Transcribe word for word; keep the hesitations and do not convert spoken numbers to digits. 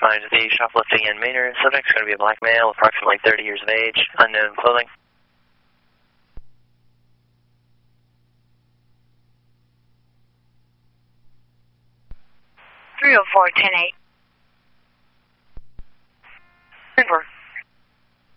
responding to the shoplifting in Manor. Subject's going to be a black male, approximately thirty years of age, unknown clothing. three oh four, ten eight. Over.